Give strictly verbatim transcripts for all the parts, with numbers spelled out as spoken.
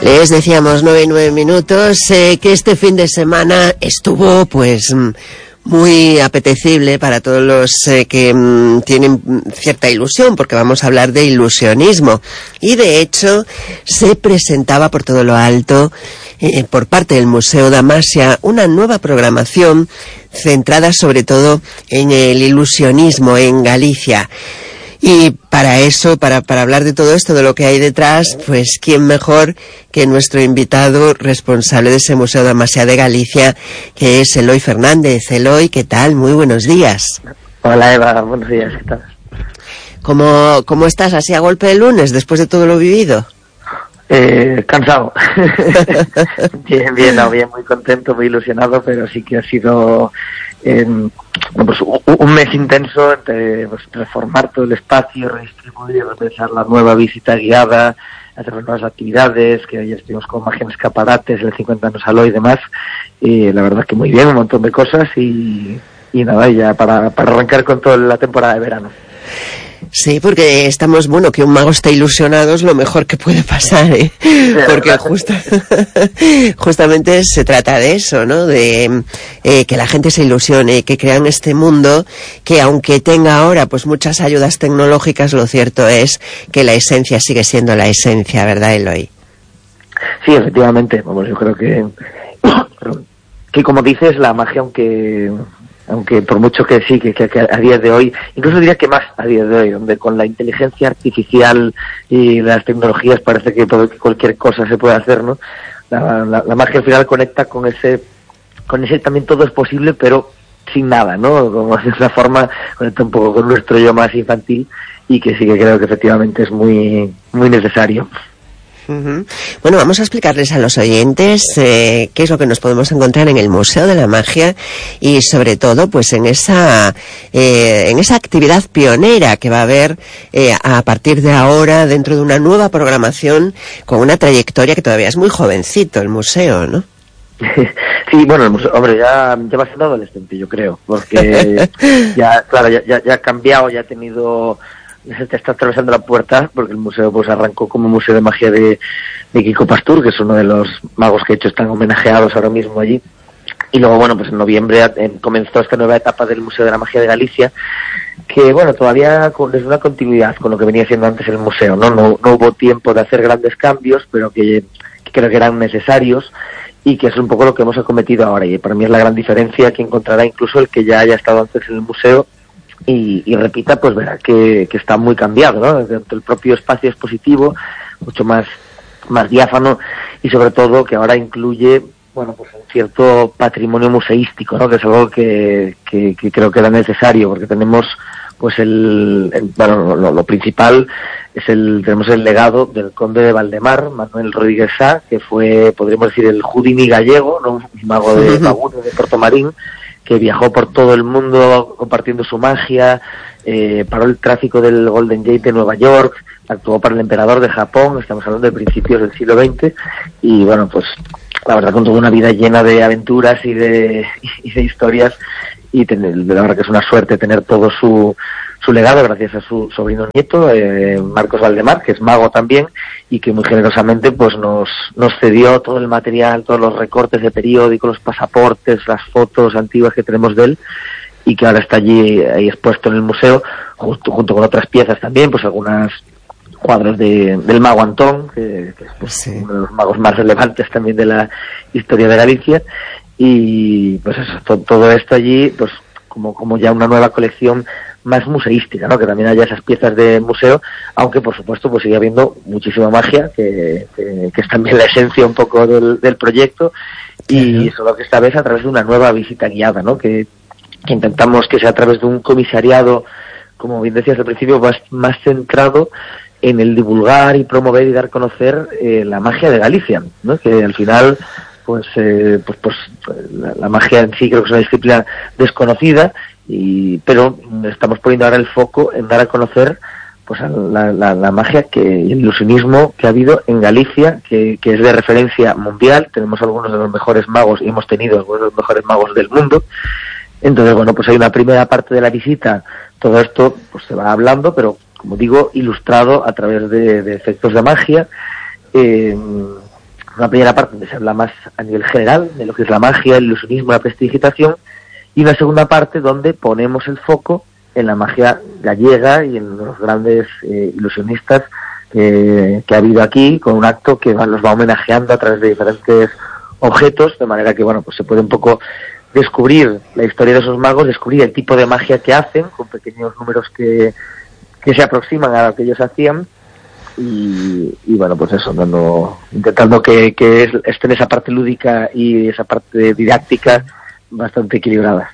Les decíamos nueve y nueve minutos eh, que este fin de semana estuvo pues muy apetecible para todos los eh, que mm, tienen cierta ilusión, porque vamos a hablar de ilusionismo. Y de hecho se presentaba por todo lo alto eh, por parte del Museo Damasia una nueva programación centrada sobre todo en el ilusionismo en Galicia. Y para eso, para, para hablar de todo esto, de lo que hay detrás, pues quién mejor que nuestro invitado responsable de ese Museo Damasia de Galicia, que es Eloi Fernández. Eloi, ¿qué tal? Muy buenos días. Hola Eva, buenos días, ¿qué tal? ¿Cómo, cómo estás así a golpe de lunes, después de todo lo vivido? Eh, cansado. bien, bien, no, bien, muy contento, muy ilusionado, pero sí que ha sido eh, pues, un mes intenso entre pues, transformar todo el espacio, redistribuir, repensar la nueva visita guiada, hacer nuevas actividades, que ayer estuvimos con Magia en Escaparates, el cincuenta años Aló y demás, y la verdad es que muy bien, un montón de cosas y, y nada, ya para, para arrancar con toda la temporada de verano. Sí, porque estamos, bueno, que un mago esté ilusionado es lo mejor que puede pasar, ¿eh? Porque justa, justamente se trata de eso, ¿no? De eh, que la gente se ilusione, que crean este mundo que aunque tenga ahora pues muchas ayudas tecnológicas, lo cierto es que la esencia sigue siendo la esencia, ¿verdad, Eloi? Sí, efectivamente, vamos, yo creo que, que como dices, la magia, aunque... aunque por mucho que sí, que, que, que a día de hoy, incluso diría que más a día de hoy, donde con la inteligencia artificial y las tecnologías parece que cualquier cosa se puede hacer, ¿no? La, la, la magia al final conecta con ese, con ese también todo es posible, pero sin nada, ¿no? Como de esa forma conecta un poco con nuestro yo más infantil y que sí que creo que efectivamente es muy, muy necesario. Uh-huh. Bueno, vamos a explicarles a los oyentes eh, qué es lo que nos podemos encontrar en el Museo de la Magia y sobre todo pues en esa eh, en esa actividad pionera que va a haber eh, a partir de ahora dentro de una nueva programación con una trayectoria que todavía es muy jovencito el museo, ¿no? Sí, bueno, el museo, hombre, ya, ya va siendo adolescente, yo creo, porque ya, claro, ya, ya, ya ha cambiado, ya ha tenido... se está atravesando la puerta porque el museo pues arrancó como museo de magia de, de Kiko Pastur, que es uno de los magos que de hecho están homenajeados ahora mismo allí, y luego bueno pues en noviembre eh, comenzó esta nueva etapa del Museo de la Magia de Galicia, que bueno todavía con, es una continuidad con lo que venía siendo antes el museo, no no, no hubo tiempo de hacer grandes cambios, pero que, que creo que eran necesarios y que es un poco lo que hemos acometido ahora, y para mí es la gran diferencia que encontrará incluso el que ya haya estado antes en el museo Y, y repita, pues verá que, que está muy cambiado, ¿no? Dentro del propio espacio expositivo, mucho más, más diáfano y sobre todo que ahora incluye, bueno, pues un cierto patrimonio museístico, ¿no? Que es algo que, que, que creo que era necesario, porque tenemos, pues el, el bueno, lo, lo principal es el, tenemos el legado del conde de Valdemar, Manuel Rodríguez Sá, que fue, podríamos decir, el Houdini gallego, ¿no? Un mago de Baguno, de Portomarín, que viajó por todo el mundo compartiendo su magia, eh, paró el tráfico del Golden Gate de Nueva York, actuó para el emperador de Japón, estamos hablando de principios del siglo veinte, y bueno, pues la verdad con toda una vida llena de aventuras y de, y de historias, y tener, la verdad que es una suerte tener todo su, su legado gracias a su sobrino nieto, eh, Marcos Valdemar, que es mago también, y que muy generosamente pues nos, nos cedió todo el material, todos los recortes de periódico, los pasaportes, las fotos antiguas que tenemos de él, y que ahora está allí ahí expuesto en el museo, justo, junto con otras piezas también, pues algunas cuadros de, del mago Antón, que, que es pues, sí. uno de los magos más relevantes también de la historia de Galicia, y pues eso, to, todo esto allí, pues como, como ya una nueva colección más museística, ¿no? Que también haya esas piezas de museo, aunque por supuesto pues sigue habiendo muchísima magia, que, que, que es también la esencia un poco del, del proyecto, y solo que esta vez a través de una nueva visita guiada, ¿no? Que, que intentamos que sea a través de un comisariado, como bien decías al principio, más, más centrado en el divulgar y promover y dar a conocer eh, la magia de Galicia, ¿no? Que al final pues eh, pues, pues la, la magia en sí creo que es una disciplina desconocida, y pero estamos poniendo ahora el foco en dar a conocer pues la, la, la magia que y el ilusionismo que ha habido en Galicia, que, que es de referencia mundial. Tenemos algunos de los mejores magos y hemos tenido algunos de los mejores magos del mundo. Entonces bueno, pues hay una primera parte de la visita, todo esto pues se va hablando, pero como digo, ilustrado a través de, de efectos de magia, eh, una primera parte donde se habla más a nivel general de lo que es la magia, el ilusionismo, la prestidigitación, y una segunda parte donde ponemos el foco en la magia gallega y en los grandes eh, ilusionistas eh, que ha habido aquí, con un acto que va, los va homenajeando a través de diferentes objetos, de manera que bueno, pues se puede un poco descubrir la historia de esos magos, descubrir el tipo de magia que hacen, con pequeños números que, que se aproximan a lo que ellos hacían, y, y bueno, pues eso, dando, intentando que, que esté en esa parte lúdica y esa parte didáctica bastante equilibrada.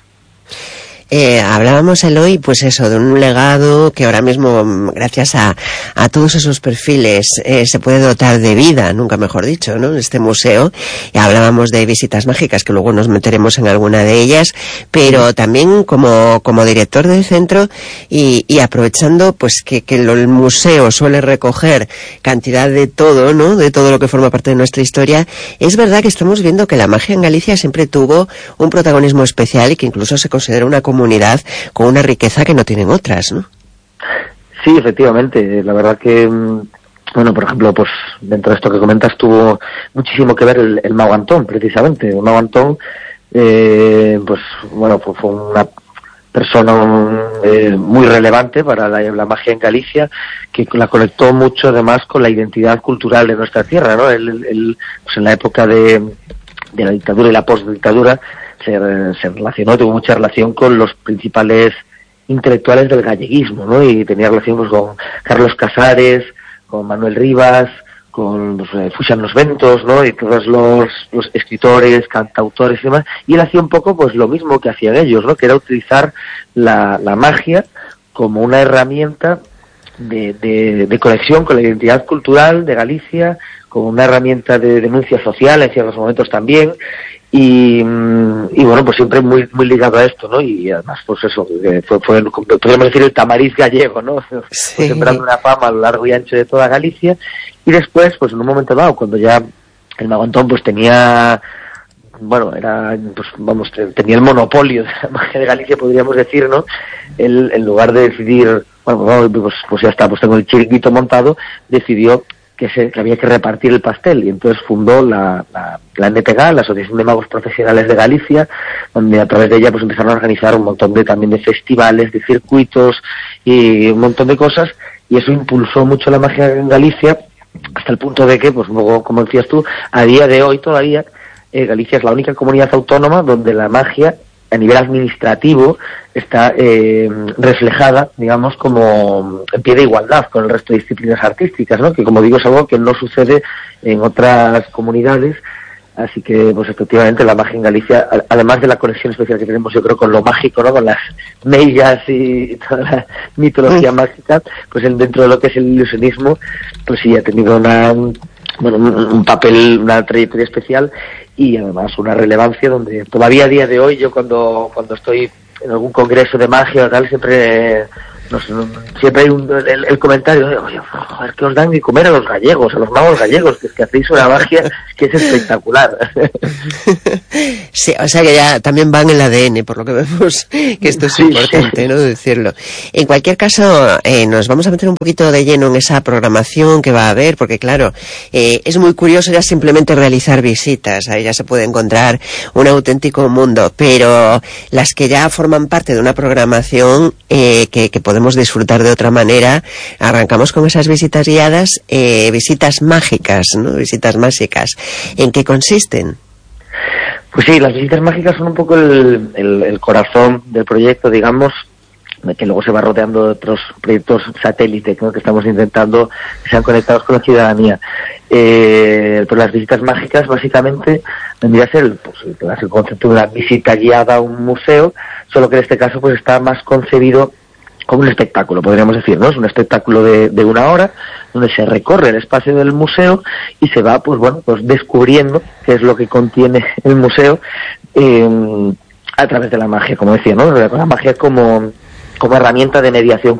Eh, hablábamos, Eloy, pues eso, de un legado que ahora mismo, gracias a, a todos esos perfiles, eh, se puede dotar de vida, nunca mejor dicho, ¿no?, este museo. Y hablábamos de visitas mágicas, que luego nos meteremos en alguna de ellas, pero también como, como director del centro y, y aprovechando pues que, que el museo suele recoger cantidad de todo, ¿no?, de todo lo que forma parte de nuestra historia. Es verdad que estamos viendo que la magia en Galicia siempre tuvo un protagonismo especial y que incluso se considera una comunidad con una riqueza que no tienen otras, ¿no? Sí, efectivamente. La verdad que, bueno, por ejemplo, pues dentro de esto que comentas tuvo muchísimo que ver el, el Mago Antón, precisamente. El Mago Antón, eh, pues bueno, pues fue una persona eh, muy relevante para la, la magia en Galicia, que la conectó mucho además con la identidad cultural de nuestra tierra, ¿no? Él, él, pues en la época de, de la dictadura y la postdictadura, Se, se relacionó, tuvo mucha relación con los principales intelectuales del galleguismo, ¿no? Y tenía relación pues, con Carlos Casares, con Manuel Rivas, con pues, eh, Fuxan los Ventos, ¿no? Y todos los, los escritores, cantautores y demás. Y él hacía un poco pues lo mismo que hacían ellos, ¿no? Que era utilizar la, la magia como una herramienta de, de, de conexión con la identidad cultural de Galicia, como una herramienta de denuncia social en ciertos momentos también. Y, y bueno, pues siempre muy muy ligado a esto, ¿no? Y además, pues eso, fue, fue podríamos decir el Tamariz gallego, ¿no? Sí. Pues sembrando una fama a lo largo y ancho de toda Galicia. Y después, pues en un momento dado, cuando ya el Mago Antón pues tenía, bueno, era, pues vamos, tenía el monopolio de la magia de Galicia, podríamos decir, ¿no? Él, en lugar de decidir, bueno, pues, pues ya está, pues tengo el chiringuito montado, decidió que, se, que había que repartir el pastel, y entonces fundó la, la, la N P G A, la Asociación de Magos Profesionales de Galicia, donde a través de ella pues empezaron a organizar un montón de también de festivales, de circuitos y un montón de cosas, y eso impulsó mucho la magia en Galicia, hasta el punto de que, pues luego, como decías tú, a día de hoy todavía eh, Galicia es la única comunidad autónoma donde la magia a nivel administrativo está eh, reflejada, digamos, como en pie de igualdad con el resto de disciplinas artísticas, ¿no? Que, como digo, es algo que no sucede en otras comunidades. Así que, pues efectivamente, la magia en Galicia, además de la conexión especial que tenemos, yo creo, con lo mágico, ¿no? Con las mellas y toda la mitología mm. mágica, pues dentro de lo que es el ilusionismo, pues sí ha tenido una, bueno, un papel, una trayectoria especial y además una relevancia donde todavía a día de hoy, yo cuando cuando estoy en algún congreso de magia o tal, siempre no sé, siempre hay un, el, el comentario de, oye, joder, que os dan de comer a los gallegos, a los magos gallegos, que es que hacéis una magia que es espectacular. Sí, o sea que ya también van en el A D N, por lo que vemos, que esto es sí, importante, sí. ¿no?, decirlo. En cualquier caso, eh, nos vamos a meter un poquito de lleno en esa programación que va a haber, porque claro, eh, es muy curioso ya simplemente realizar visitas, ahí ya se puede encontrar un auténtico mundo, pero las que ya forman parte de una programación eh, que, que podemos disfrutar de otra manera, arrancamos con esas visitas guiadas, eh, visitas mágicas, ¿no?, visitas mágicas. ¿En qué consisten? Pues sí, las visitas mágicas son un poco el, el, el corazón del proyecto, digamos, que luego se va rodeando de otros proyectos satélites, ¿no?, que estamos intentando que sean conectados con la ciudadanía. Eh, pues las visitas mágicas básicamente vendría a ser pues, el concepto de una visita guiada a un museo, solo que en este caso pues está más concebido como un espectáculo, podríamos decir, ¿no? Es un espectáculo de, de una hora donde se recorre el espacio del museo y se va, pues bueno, pues descubriendo qué es lo que contiene el museo eh, a través de la magia, como decía, ¿no? La magia como, como herramienta de mediación.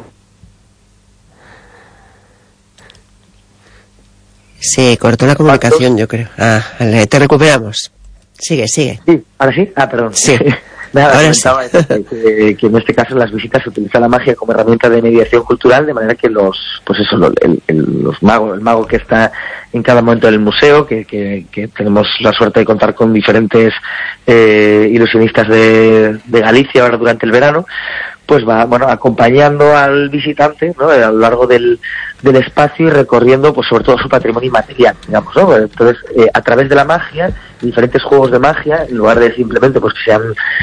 Se cortó la comunicación, yo creo. Ah, te recuperamos. Sigue, sigue. Sí, ahora sí. Ah, perdón. Sí. Nada, comentaba eso, que, que, que en este caso en las visitas se utiliza la magia como herramienta de mediación cultural, de manera que los, pues eso, el, el, los magos, el mago que está en cada momento del museo, que, que, que tenemos la suerte de contar con diferentes eh, ilusionistas de, de Galicia ahora durante el verano, pues va, bueno, acompañando al visitante, ¿no?, a lo largo del, del espacio y recorriendo, pues sobre todo su patrimonio inmaterial, digamos, ¿no? Entonces, eh, a través de la magia, diferentes juegos de magia, en lugar de simplemente pues que sean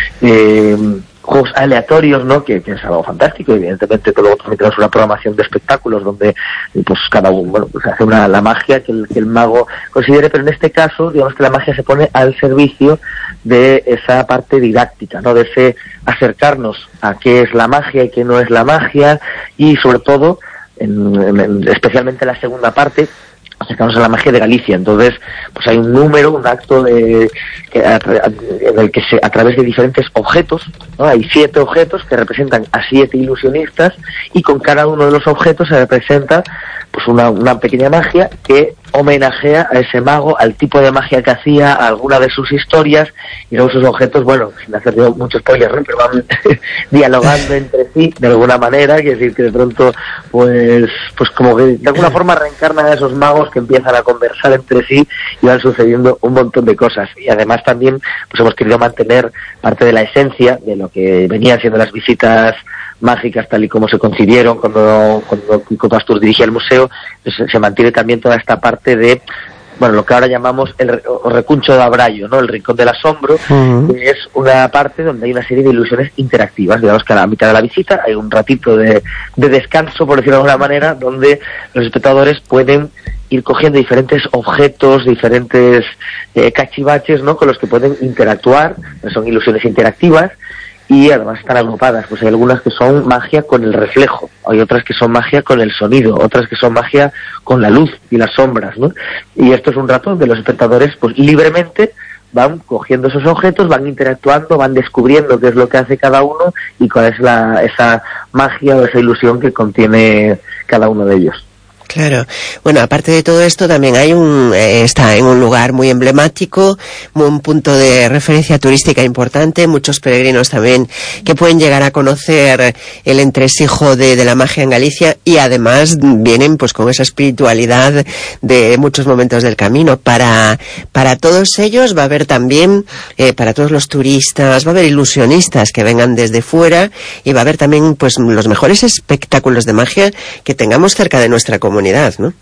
eh, juegos aleatorios, ¿no?, que, que es algo fantástico, evidentemente, que luego también tenemos una programación de espectáculos donde pues cada uno, bueno, pues hace una, la magia que el, que el mago considere, pero en este caso, digamos que la magia se pone al servicio de esa parte didáctica, ¿no?, de ese acercarnos a qué es la magia y qué no es la magia, y sobre todo, en, en, especialmente en la segunda parte, acercamos a la magia de Galicia. Entonces, pues hay un número, un acto de, que, a, a, en el que se, a través de diferentes objetos, ¿no?, hay siete objetos que representan a siete ilusionistas, y con cada uno de los objetos se representa pues una, una pequeña magia que homenajea a ese mago, al tipo de magia que hacía, a alguna de sus historias, y luego esos objetos, bueno, sin hacer yo mucho spoiler, ¿no?, pero van dialogando entre sí de alguna manera, quiere decir que de pronto, pues, pues como que de alguna forma reencarnan a esos magos que empiezan a conversar entre sí y van sucediendo un montón de cosas. Y además también, pues hemos querido mantener parte de la esencia de lo que venían siendo las visitas mágicas tal y como se concibieron cuando, cuando Kiko Pastur dirigía el museo. Pues se mantiene también toda esta parte de, bueno, lo que ahora llamamos el recuncho de Abrayo, ¿no?, el rincón del asombro, uh-huh. que es una parte donde hay una serie de ilusiones interactivas. Digamos que a la mitad de la visita hay un ratito de, de descanso, por decirlo de alguna manera, donde los espectadores pueden ir cogiendo diferentes objetos, diferentes eh, cachivaches, ¿no?, con los que pueden interactuar. Son ilusiones interactivas y además están agrupadas. Pues hay algunas que son magia con el reflejo, hay otras que son magia con el sonido, otras que son magia con la luz y las sombras, ¿no? Y esto es un rato donde los espectadores pues libremente van cogiendo esos objetos, van interactuando, van descubriendo qué es lo que hace cada uno y cuál es la, esa magia o esa ilusión que contiene cada uno de ellos. Claro. Bueno, aparte de todo esto, también hay un, eh, está en un lugar muy emblemático, un punto de referencia turística importante, muchos peregrinos también que pueden llegar a conocer el entresijo de, de la magia en Galicia, y además vienen pues con esa espiritualidad de muchos momentos del camino. Para, para todos ellos va a haber también, eh, para todos los turistas, va a haber ilusionistas que vengan desde fuera, y va a haber también pues los mejores espectáculos de magia que tengamos cerca de nuestra comunidad, ¿no?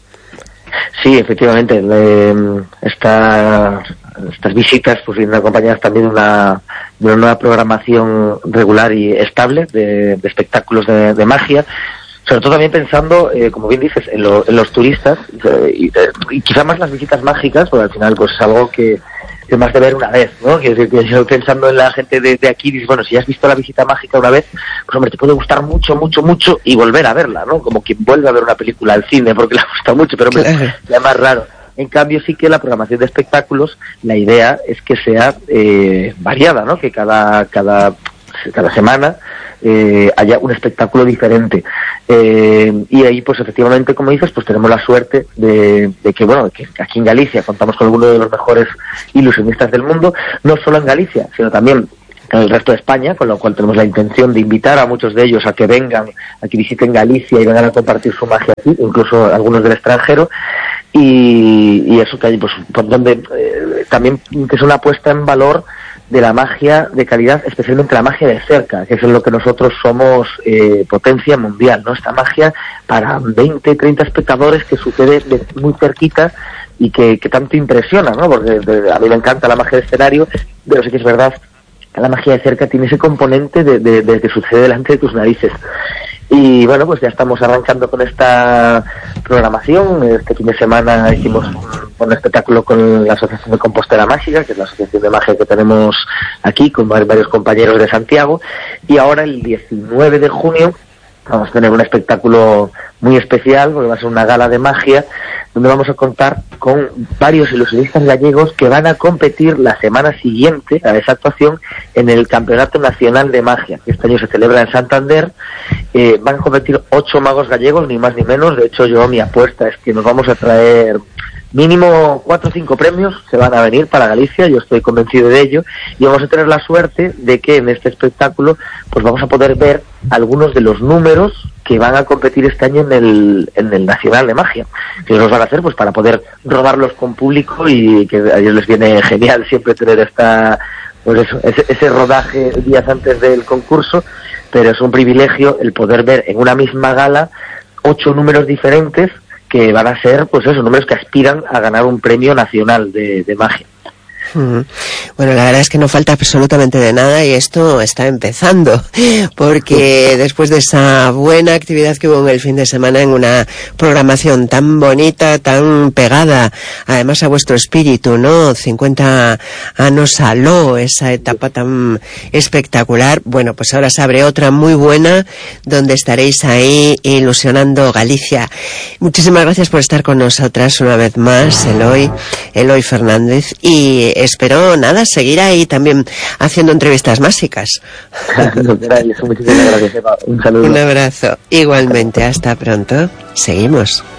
Sí, efectivamente. Eh, esta, estas visitas pues vienen acompañadas también de una, de una nueva programación regular y estable de, de espectáculos de, de magia, sobre todo también pensando, eh, como bien dices, en, lo, en los turistas, eh, y, eh, y quizá más las visitas mágicas, porque al final pues es algo que que más de ver una vez, ¿no? Que, que yo pensando en la gente de, de aquí, dices, bueno, si has visto la visita mágica una vez, pues hombre, te puede gustar mucho, mucho, mucho y volver a verla, ¿no? Como quien vuelve a ver una película al cine porque le gusta mucho, pero hombre, claro, es más raro. En cambio, sí que la programación de espectáculos, la idea es que sea eh, variada, ¿no? Que cada, cada, cada semana eh, haya un espectáculo diferente. Eh, y ahí, pues efectivamente, como dices, pues tenemos la suerte de, de que, bueno, que aquí en Galicia contamos con uno de los mejores ilusionistas del mundo, no solo en Galicia, sino también en el resto de España, con lo cual tenemos la intención de invitar a muchos de ellos a que vengan, a que visiten Galicia y vengan a compartir su magia aquí, incluso algunos del extranjero, y, y eso que hay, pues, por donde eh, también que es una puesta en valor de la magia de calidad, especialmente la magia de cerca, que es en lo que nosotros somos eh, potencia mundial, ¿no? Esta magia para veinte, treinta espectadores que sucede de muy cerquita y que, que tanto impresiona, ¿no? Porque de, a mí me encanta la magia de escenario, pero sí que es verdad que la magia de cerca tiene ese componente de, de, de que sucede delante de tus narices. Y bueno, pues ya estamos arrancando con esta programación. Este fin de semana hicimos un espectáculo con la Asociación de Compostela Mágica, que es la asociación de magia que tenemos aquí, con varios compañeros de Santiago. Y ahora, el diecinueve de junio, vamos a tener un espectáculo muy especial, porque va a ser una gala de magia, donde vamos a contar con varios ilusionistas gallegos que van a competir la semana siguiente a esa actuación en el Campeonato Nacional de Magia, que este año se celebra en Santander. Eh, van a competir ocho magos gallegos, ni más ni menos. De hecho, yo mi apuesta es que nos vamos a traer mínimo cuatro o cinco premios se van a venir para Galicia, yo estoy convencido de ello, y vamos a tener la suerte de que en este espectáculo pues vamos a poder ver algunos de los números que van a competir este año en el, en el Nacional de Magia, que los van a hacer pues para poder rodarlos con público, y que a ellos les viene genial siempre tener esta, pues eso, ese, ese rodaje días antes del concurso, pero es un privilegio el poder ver en una misma gala ocho números diferentes que van a ser, pues esos números que aspiran a ganar un premio nacional de, de magia. Mm. Bueno, la verdad es que no falta absolutamente de nada y esto está empezando, porque después de esa buena actividad que hubo en el fin de semana, en una programación tan bonita, tan pegada, además a vuestro espíritu, ¿no? cincuenta años aló, esa etapa tan espectacular. Bueno, pues ahora se abre otra muy buena, donde estaréis ahí ilusionando Galicia. Muchísimas gracias por estar con nosotras una vez más, Eloy, Eloy Fernández, y espero, nada, seguir ahí también haciendo entrevistas mágicas. Muchísimas gracias, Eva. Un saludo. Un abrazo. Igualmente, hasta pronto. Seguimos.